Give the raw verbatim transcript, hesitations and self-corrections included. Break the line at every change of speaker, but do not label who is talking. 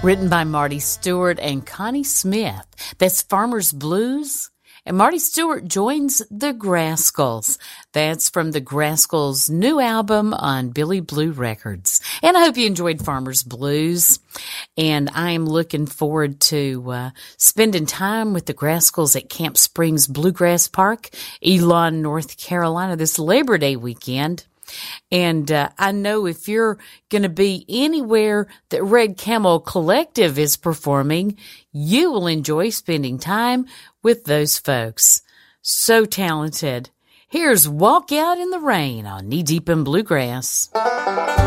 Written by Marty Stuart and Connie Smith. That's Farmer's Blues. And Marty Stuart joins the Grascals. That's from the Grascals' new album on Billy Blue Records. And I hope you enjoyed Farmer's Blues. And I am looking forward to uh, spending time with the Grascals at Camp Springs Bluegrass Park, Elon, North Carolina, this Labor Day weekend. And uh, I know if you're going to be anywhere that Red Camel Collective is performing, you will enjoy spending time with those folks. So talented. Here's Walk Out in the Rain on Knee Deep in Bluegrass.